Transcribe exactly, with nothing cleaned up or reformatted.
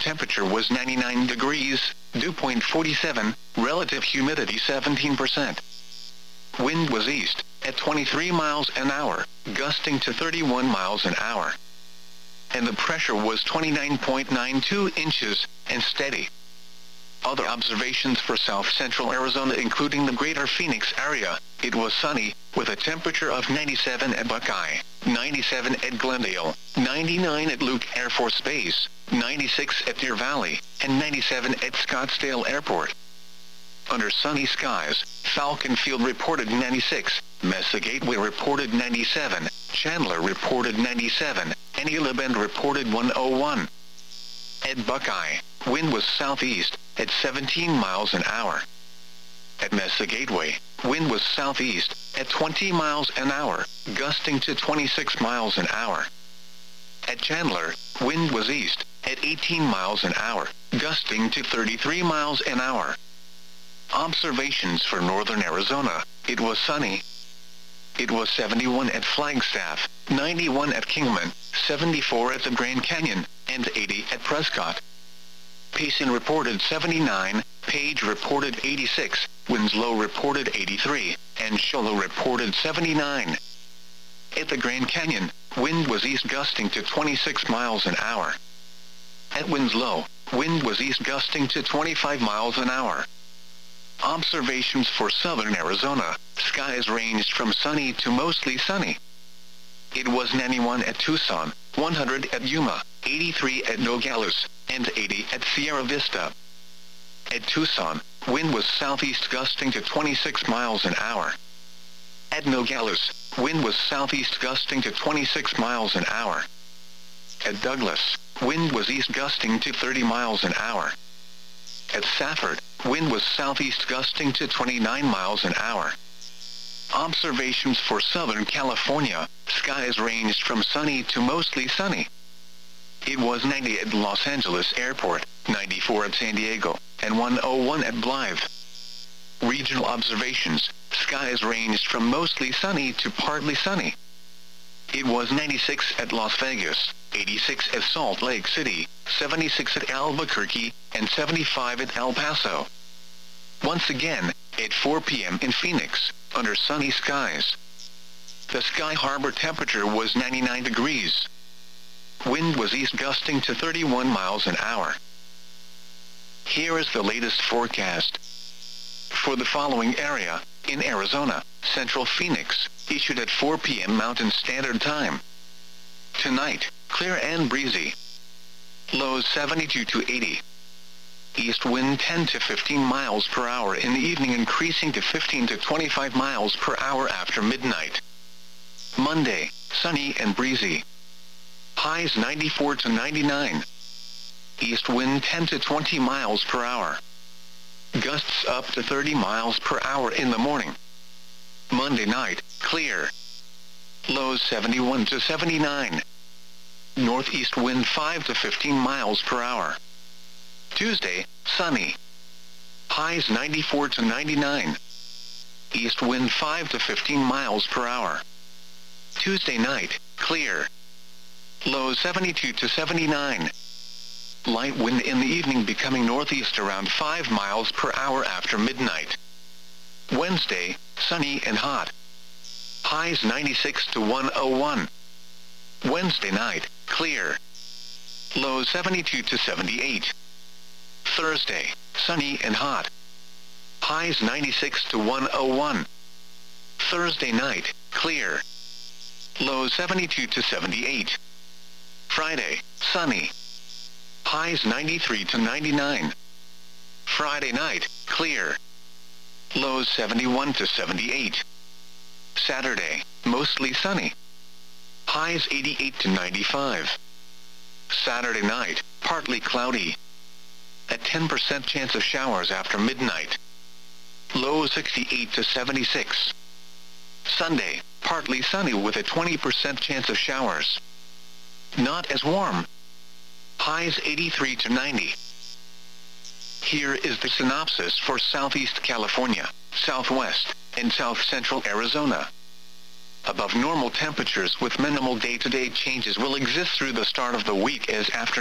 temperature was ninety-nine degrees, dew point forty-seven, relative humidity seventeen percent. Wind was east, at twenty-three miles an hour, gusting to thirty-one miles an hour. And the pressure was twenty-nine point nine two inches, and steady. Other observations for south-central Arizona including the greater Phoenix area, it was sunny, with a temperature of ninety-seven at Buckeye, ninety-seven at Glendale, ninety-nine at Luke Air Force Base, ninety-six at Deer Valley, and ninety-seven at Scottsdale Airport. Under sunny skies, Falcon Field reported ninety-six, Mesa Gateway reported ninety-seven, Chandler reported ninety-seven, and Gila Bend reported one oh one. At Buckeye, wind was southeast, at seventeen miles an hour. At Mesa Gateway, wind was southeast, at twenty miles an hour, gusting to twenty-six miles an hour. At Chandler, wind was east, at eighteen miles an hour, gusting to thirty-three miles an hour. Observations for northern Arizona, it was sunny. It was seventy-one at Flagstaff, ninety-one at Kingman, seventy-four at the Grand Canyon, and eighty at Prescott. Payson reported seventy-nine, Page reported eighty-six, Winslow reported eighty-three, and Shola reported seventy-nine. At the Grand Canyon, wind was east gusting to twenty-six miles an hour. At Winslow, wind was east gusting to twenty-five miles an hour. Observations for southern Arizona, skies ranged from sunny to mostly sunny. It was ninety-one at Tucson, one hundred at Yuma, eighty-three at Nogales, and eighty at Sierra Vista. At Tucson, wind was southeast gusting to twenty-six miles an hour. At Nogales, wind was southeast gusting to twenty-six miles an hour. At Douglas, wind was east gusting to thirty miles an hour. At Safford, wind was southeast gusting to twenty-nine miles an hour. Observations for Southern California, skies ranged from sunny to mostly sunny. It was ninety at Los Angeles Airport, ninety-four at San Diego, and one oh one at Blythe. Regional observations, skies ranged from mostly sunny to partly sunny. It was ninety-six at Las Vegas, eighty-six at Salt Lake City, seventy-six at Albuquerque, and seventy-five at El Paso. Once again, at four p m in Phoenix, under sunny skies. The Sky Harbor temperature was ninety-nine degrees. Wind was east gusting to thirty-one miles an hour. Here is the latest forecast. For the following area, in Arizona, Central Phoenix, issued at four p m Mountain Standard Time. Tonight, clear and breezy. Lows seventy-two to eighty. East wind ten to fifteen miles per hour in the evening, increasing to fifteen to twenty-five miles per hour after midnight. Monday, sunny and breezy. Highs ninety-four to ninety-nine. East wind ten to twenty miles per hour. Gusts up to thirty miles per hour in the morning. Monday night, clear. Lows seventy-one to seventy-nine. Northeast wind five to fifteen miles per hour. Tuesday, sunny. Highs ninety-four to ninety-nine. East wind five to fifteen miles per hour. Tuesday night, clear. Lows seventy-two to seventy-nine. Light wind in the evening becoming northeast around five miles per hour after midnight. Wednesday, sunny and hot. Highs ninety-six to one oh one. Wednesday night, clear. Lows seventy-two to seventy-eight. Thursday, sunny and hot. Highs ninety-six to one oh one. Thursday night, clear. Lows seventy-two to seventy-eight. Friday, sunny. Highs ninety-three to ninety-nine. Friday night, clear. Lows seventy-one to seventy-eight. Saturday, mostly sunny. Highs eighty-eight to ninety-five. Saturday night, partly cloudy. A ten percent chance of showers after midnight. Low sixty-eight to seventy-six. Sunday, partly sunny with a twenty percent chance of showers. Not as warm. Highs eighty-three to ninety. Here is the synopsis for Southeast California, Southwest, and South Central Arizona. Above normal temperatures with minimal day-to-day changes will exist through the start of the week as afternoon